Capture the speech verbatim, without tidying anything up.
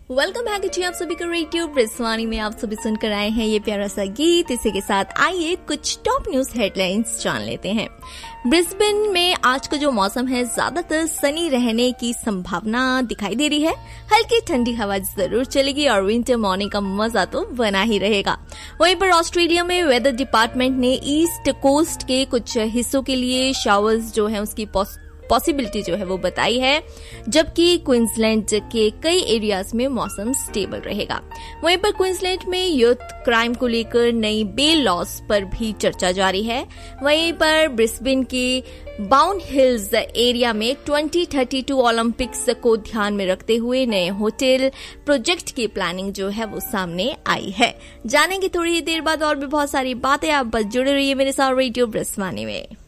Welcome back जी, आप सभी का रेडियो ब्रिस्वानी में आप सभी सुनकर आए हैं ये प्यारा सा गीत। इसी के साथ आइए कुछ टॉप न्यूज हेडलाइंस जान लेते हैं। ब्रिस्बेन में आज का जो मौसम है ज्यादातर सनी रहने की संभावना दिखाई दे रही है। हल्की ठंडी हवा जरूर चलेगी और विंटर मॉर्निंग का मजा तो बना ही रहेगा। वहीं पर ऑस्ट्रेलिया में वेदर डिपार्टमेंट ने ईस्ट कोस्ट के कुछ हिस्सों के लिए शावर्स जो है उसकी पॉसिबिलिटी जो है वो बताई है, जबकि क्वींसलैंड के कई एरियाज में मौसम स्टेबल रहेगा। वहीं पर क्वींसलैंड में यूथ क्राइम को लेकर नई बेल लॉस पर भी चर्चा जारी है। वहीं पर ब्रिस्बेन के बाउंड हिल्स एरिया में ट्वेंटी थर्टी टू ओलंपिक्स को ध्यान में रखते हुए नए होटल प्रोजेक्ट की प्लानिंग जो है वो सामने आई है। जानेंगे थोड़ी ही देर बाद और भी बहुत सारी बातें। आप बस जुड़े रहिए मेरे साथ रेडियो ब्रिस्वानी में।